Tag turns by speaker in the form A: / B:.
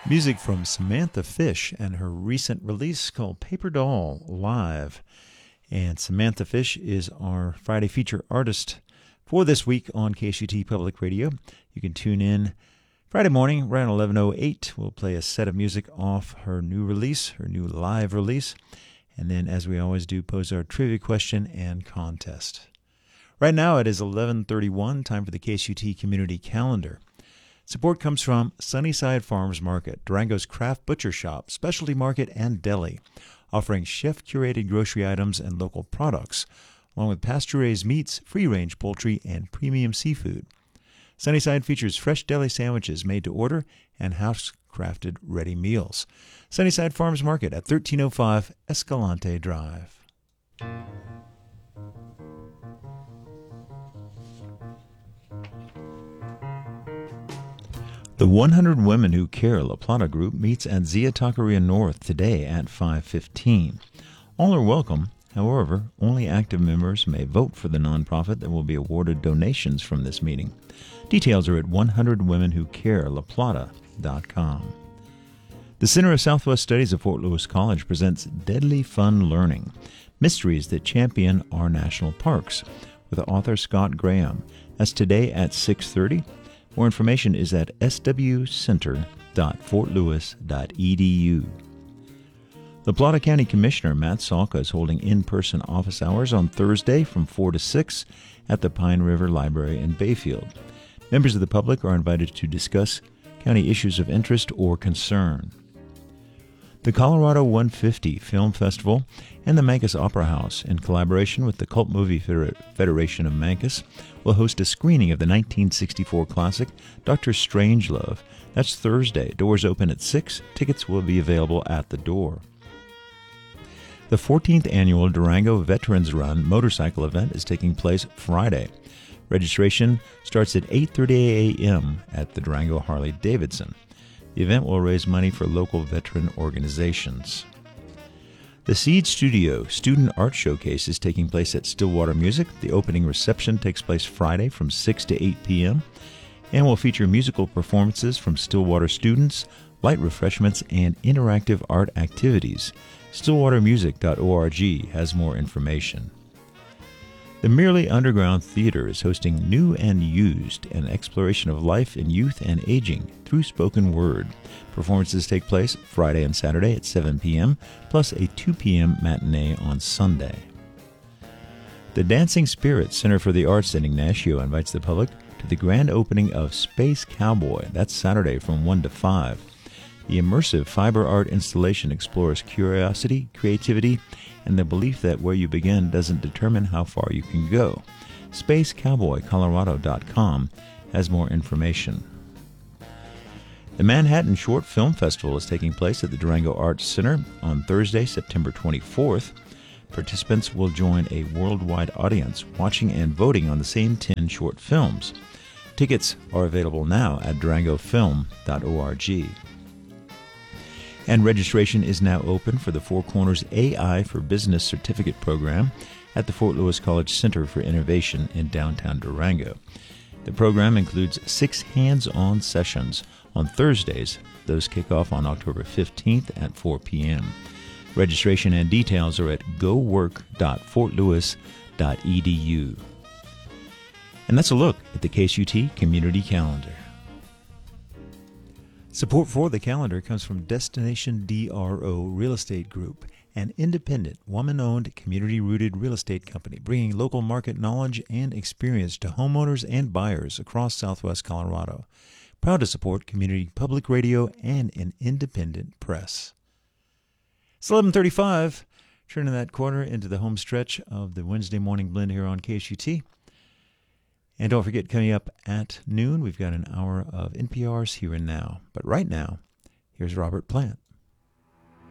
A: Music from Samantha Fish and her recent release called Paper Doll Live. And Samantha Fish is our Friday feature artist for this week on KSUT Public Radio. You can tune in Friday morning around 11:08. We'll play a set of music off her new release, her new live release. And then, as we always do, pose our trivia question and contest. Right now it is 11:31, time for the KSUT Community Calendar. Support comes from Sunnyside Farmers Market, Durango's craft butcher shop, specialty market, and deli, offering chef-curated grocery items and local products, along with pasture-raised meats, free-range poultry, and premium seafood. Sunnyside features fresh deli sandwiches made to order and house-crafted ready meals. Sunnyside Farmers Market at 1305 Escalante Drive. The 100 Women Who Care La Plata group meets at Zia Taqueria North today at 5:15. All are welcome. However, only active members may vote for the nonprofit that will be awarded donations from this meeting. Details are at 100womenwhocarelaplata.com. The Center of Southwest Studies of Fort Lewis College presents Deadly Fun Learning, Mysteries that Champion Our National Parks, with author Scott Graham. That's today at 6:30. More information is at swcenter.fortlewis.edu. The Plata County Commissioner Matt Salka is holding in-person office hours on Thursday from 4 to 6 at the Pine River Library in Bayfield. Members of the public are invited to discuss county issues of interest or concern. The Colorado 150 Film Festival and the Mancos Opera House, in collaboration with the Cult Movie Federation of Mancos, will host a screening of the 1964 classic Dr. Strangelove. That's Thursday. Doors open at 6. Tickets will be available at the door. The 14th annual Durango Veterans Run motorcycle event is taking place Friday. Registration starts at 8:30 a.m. at the Durango Harley-Davidson. The event will raise money for local veteran organizations. The Seed Studio Student Art Showcase is taking place at Stillwater Music. The opening reception takes place Friday from 6 to 8 p.m. and will feature musical performances from Stillwater students, light refreshments, and interactive art activities. StillwaterMusic.org has more information. The Merely Underground Theater is hosting New and Used, an exploration of life in youth and aging through spoken word. Performances take place Friday and Saturday at 7 p.m., plus a 2 p.m. matinee on Sunday. The Dancing Spirits Center for the Arts in Ignacio invites the public to the grand opening of Space Cowboy. That's Saturday from 1 to 5. The immersive fiber art installation explores curiosity, creativity, and the belief that where you begin doesn't determine how far you can go. SpaceCowboyColorado.com has more information. The Manhattan Short Film Festival is taking place at the Durango Arts Center on Thursday, September 24th. Participants will join a worldwide audience watching and voting on the same 10 short films. Tickets are available now at durangofilm.org. And registration is now open for the Four Corners AI for Business Certificate Program at the Fort Lewis College Center for Innovation in downtown Durango. The program includes 6 hands-on sessions on Thursdays. Those kick off on October 15th at 4 p.m. Registration and details are at gowork.fortlewis.edu. And that's a look at the KSUT Community Calendar. Support for the calendar comes from Destination DRO Real Estate Group, an independent, woman-owned, community-rooted real estate company bringing local market knowledge and experience to homeowners and buyers across southwest Colorado. Proud to support community public radio and an independent press. It's 11:35, turning that corner into the home stretch of the Wednesday morning blend here on KSUT. And don't forget, coming up at noon, we've got an hour of NPR's Here and Now. But right now, here's Robert Plant.